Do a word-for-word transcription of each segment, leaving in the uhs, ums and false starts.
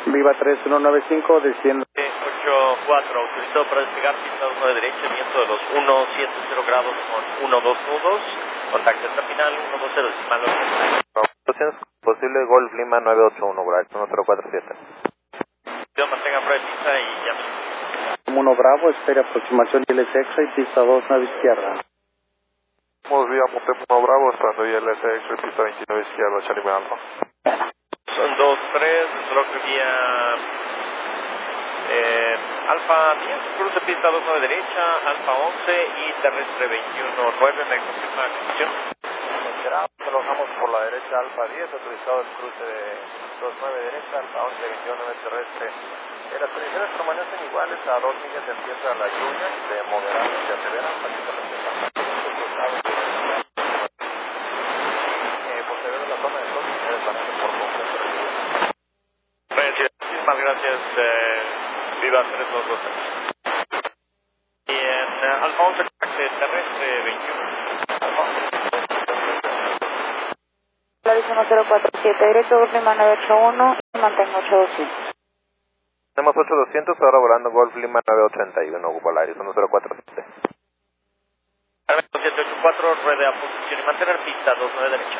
Viva tres uno nueve cinco, desciende. ocho cuatro, autorizado para despegar, pista dos nueve derecha, viento de los uno siete cero grados con uno dos nudos, contacto terminal uno dos cero decimal ocho. Posible Golf Lima nueve ocho uno, Bright uno cero cuatro siete. Yo mantenga prueba de pista y ya. uno Bravo, espera aproximación I L S X y pista dos nueve izquierda. Vamos vía Montemo uno Bravo, esperando I L S X y pista veintinueve izquierda, Charlie Alfa. Son dos tres, bloque vía eh, Alfa diez, cruce pista dos nueve derecha, Alfa once y terrestre veintiuno nueve, me confirma la conexión. Trabajamos por la derecha Alfa diez, autorizado el cruce de dos nueve derecha, Alfa once, veintiuno nueve terrestre. Eh, las condiciones permanecen iguales, a dos millas empieza la lluvia, de moderada hacia severa, prácticamente en la eh, posterior de la zona de dos, se desvanece por completo. Muchísimas gracias, eh, Viva tres dos dos. Y en uh, Alfa once, terrestre veintiuno. uno cero cuatro siete, directo Golf Lima nueve ocho uno, mantengo ocho doscientos. Tenemos ocho doscientos, ahora volando Golf Lima nueve ochenta y uno, Ocupa Aires uno cero cuatro siete. siete ocho cuatro, ruede a posición y mantener pista dos nueve derecha.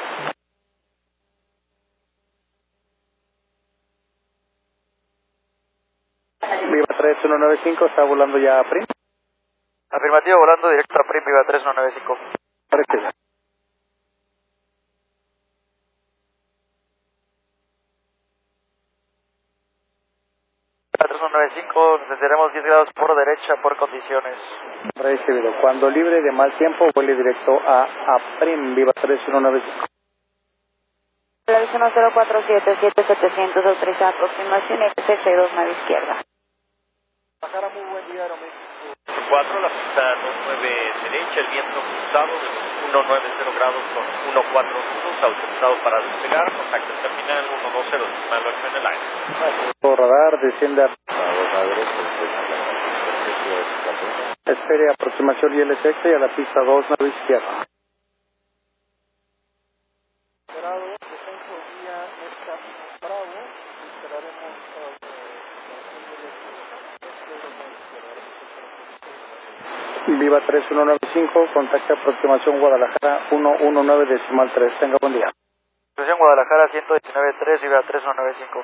Viva tres uno nueve cinco, está volando ya a Prim. Afirmativo, volando directo a Prim, Viva tres uno nueve cinco. Parece. tres uno nueve cinco, descenderemos diez grados por derecha por condiciones. Recibido. Cuando libre de mal tiempo, vuele directo a, a Prim. Viva tres uno nueve cinco. uno cero cuatro siete, siete setecientos, autorizada aproximación y C C dos nueve izquierda. Bajara, muy buen día, Aeroméxico. cuatro, la pista dos nueve derecha, el viento cruzado de los uno nueve cero grados con uno cuatro nudos, autorizado para despegar, contacto terminal uno dos cero, decimal ocho en el aire. Por radar, desciende a... Espere aproximación I L S X y a la pista dos nueve izquierda. Esperado, descenso vía esta Bravo, esperaremos Viva tres uno nueve cinco, contacto aproximación Guadalajara uno uno nueve decimal tres. Tenga buen día. Estación Guadalajara ciento diecinueve tres, Viva tres uno nueve cinco.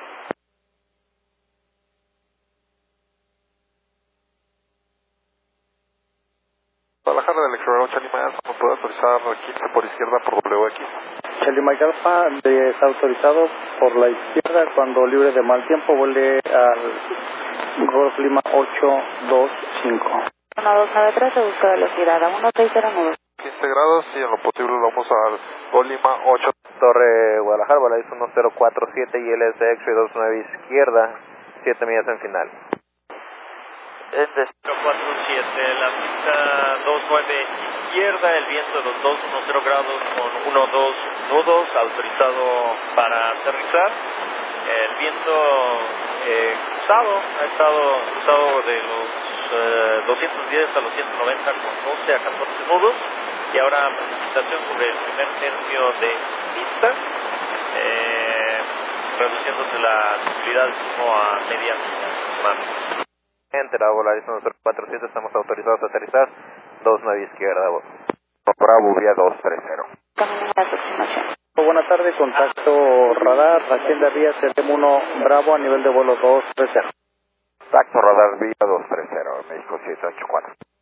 Guadalajara del Explorero Charlie Alfa, ¿me puede autorizar quince por izquierda por W X? Charlie Mike Alpha está autorizado por la izquierda, cuando libre de mal tiempo vuele al Golf Lima ocho dos cinco. uno dos nueve tres, se busca velocidad a uno seis cero nueve. quince grados y en lo posible vamos al Golf Lima ocho. Torre Guadalajara, Valais uno cero cuatro siete y L S X y dos nueve izquierda, siete millas en final. cero cuatro siete, la pista dos nueve izquierda, el viento de los dos uno cero grados con uno dos nudos, autorizado para aterrizar. El viento eh, cruzado, ha estado cruzado de los eh, doscientos diez a los ciento noventa con doce a catorce nudos, y ahora precipitación sobre el primer tercio de pista, eh, reduciéndose la visibilidad como a media milla. Enter a Volaris uno cero cuatro siete, estamos autorizados a aterrizar, dos nueve izquierda, Bravo vía dos tres cero. Buenas tardes, contacto radar, Hacienda Vía C T M uno Bravo a nivel de vuelo dos tres cero. Contacto radar vía dos tres cero, México siete ocho cuatro.